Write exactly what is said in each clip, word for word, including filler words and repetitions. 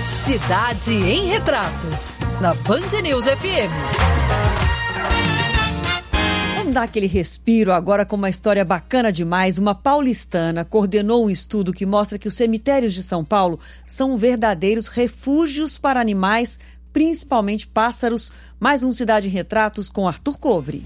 Cidade em Retratos, na Band News F M. Vamos dar aquele respiro agora com uma história bacana demais. Uma paulistana coordenou um estudo que mostra que os cemitérios de São Paulo são verdadeiros refúgios para animais, principalmente pássaros. Mais um Cidade em Retratos com Arthur Covre.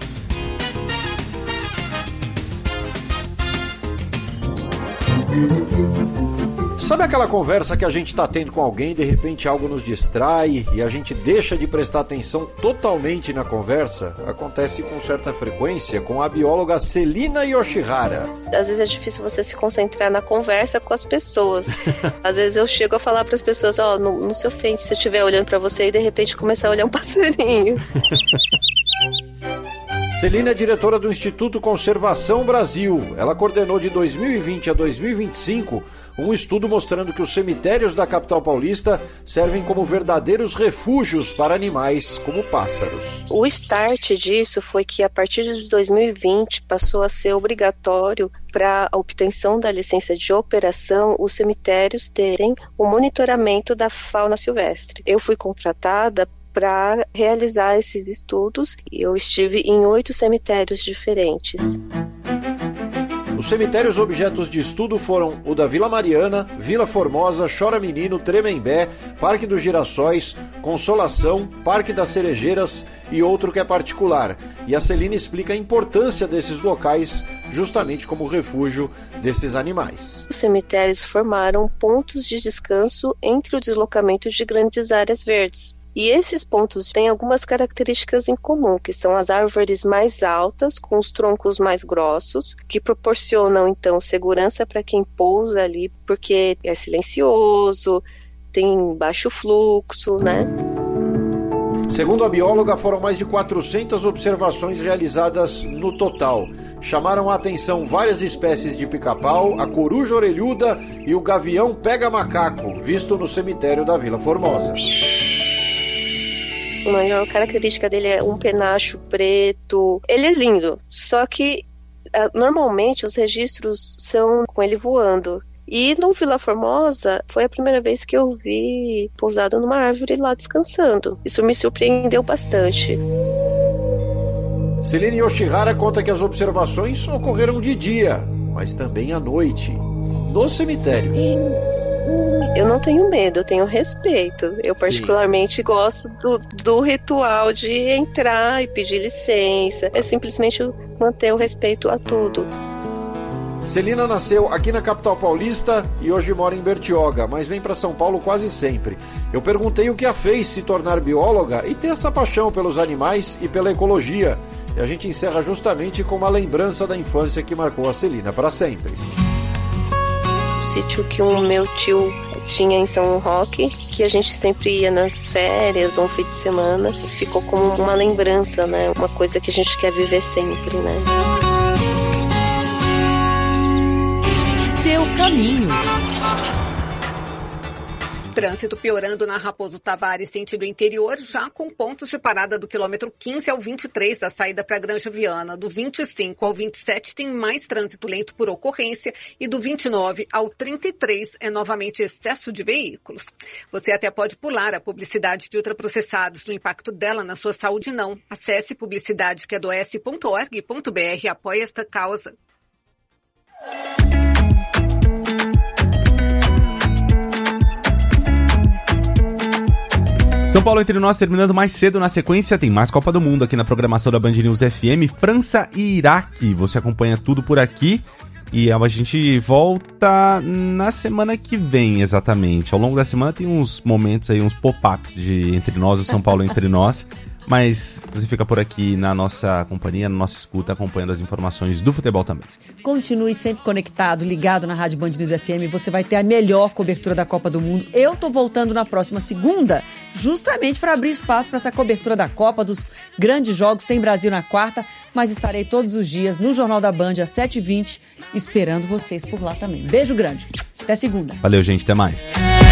Sabe aquela conversa que a gente está tendo com alguém e de repente algo nos distrai e a gente deixa de prestar atenção totalmente na conversa? Acontece com certa frequência com a bióloga Celina Yoshihara. Às vezes é difícil você se concentrar na conversa com as pessoas. Às vezes eu chego a falar para as pessoas, ó, oh, não, não se ofende se eu estiver olhando para você e de repente começar a olhar um passarinho. Celina é diretora do Instituto Conservação Brasil. Ela coordenou de dois mil e vinte a dois mil e vinte e cinco um estudo mostrando que os cemitérios da capital paulista servem como verdadeiros refúgios para animais como pássaros. O start disso foi que a partir de dois mil e vinte passou a ser obrigatório para a obtenção da licença de operação os cemitérios terem o monitoramento da fauna silvestre. Eu fui contratada para realizar esses estudos e eu estive em oito cemitérios diferentes. Os cemitérios objetos de estudo foram o da Vila Mariana, Vila Formosa, Chora Menino, Tremembé, Parque dos Girassóis, Consolação, Parque das Cerejeiras e outro que é particular. E a Celina explica a importância desses locais justamente como refúgio desses animais. Os cemitérios formaram pontos de descanso entre o deslocamento de grandes áreas verdes. E esses pontos têm algumas características em comum, que são as árvores mais altas, com os troncos mais grossos, que proporcionam, então, segurança para quem pousa ali, porque é silencioso, tem baixo fluxo, né? Segundo a bióloga, foram mais de quatrocentas observações realizadas no total. Chamaram a atenção várias espécies de pica-pau, a coruja orelhuda e o gavião pega-macaco, visto no cemitério da Vila Formosa. A maior característica dele é um penacho preto. Ele é lindo, só que normalmente os registros são com ele voando. E no Vila Formosa foi a primeira vez que eu vi pousado numa árvore lá descansando. Isso me surpreendeu bastante. Celina Yoshihara conta que as observações ocorreram de dia, mas também à noite, nos cemitérios. Eu não tenho medo, eu tenho respeito. Eu particularmente Sim. gosto do, do ritual de entrar e pedir licença. É simplesmente manter o respeito a tudo. Celina nasceu aqui na capital paulista e hoje mora em Bertioga, mas vem para São Paulo quase sempre. Eu perguntei o que a fez se tornar bióloga e ter essa paixão pelos animais e pela ecologia. E a gente encerra justamente com uma lembrança da infância que marcou a Celina para sempre. O sítio que o meu tio tinha em São Roque, que a gente sempre ia nas férias ou um fim de semana, ficou como uma lembrança, né? Uma coisa que a gente quer viver sempre, né? Seu caminho. Trânsito piorando na Raposo Tavares, sentido interior, já com pontos de parada do quilômetro quinze ao vinte e três da saída para Granja Viana. Do vinte e cinco ao vinte e sete tem mais trânsito lento por ocorrência e do vinte e nove ao trinta e três é novamente excesso de veículos. Você até pode pular a publicidade de ultraprocessados, o impacto dela na sua saúde não. Acesse publicidade que é do s ponto org ponto b r e apoie esta causa. São Paulo Entre Nós terminando mais cedo. Na sequência tem mais Copa do Mundo aqui na programação da Band News F M. França e Iraque, você acompanha tudo por aqui. E a gente volta na semana que vem, exatamente. Ao longo da semana tem uns momentos aí, uns pop-ups de Entre Nós, o São Paulo Entre Nós. Mas você fica por aqui na nossa companhia, na nossa escuta, acompanhando as informações do futebol também. Continue sempre conectado, ligado na Rádio Band News F M. Você vai ter a melhor cobertura da Copa do Mundo. Eu tô voltando na próxima segunda, justamente para abrir espaço para essa cobertura da Copa, dos grandes jogos. Tem Brasil na quarta, mas estarei todos os dias no Jornal da Band às sete e vinte, esperando vocês por lá também. Beijo grande. Até segunda. Valeu, gente. Até mais.